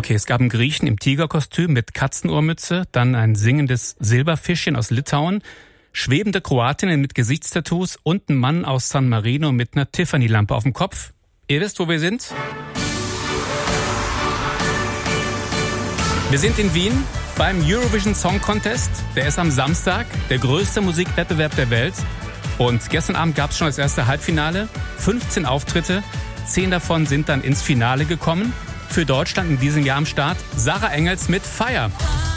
Okay, es gab einen Griechen im Tigerkostüm mit Katzenohrmütze, dann ein singendes Silberfischchen aus Litauen, schwebende Kroatinnen mit Gesichtstattoos und ein Mann aus San Marino mit einer Tiffany-Lampe auf dem Kopf. Ihr wisst, wo wir sind? Wir sind in Wien beim Eurovision Song Contest. Der ist am Samstag, der größte Musikwettbewerb der Welt. Und gestern Abend gab es schon das erste Halbfinale. 15 Auftritte, 10 davon sind dann ins Finale gekommen. Für Deutschland in diesem Jahr am Start Sarah Engels mit Fire.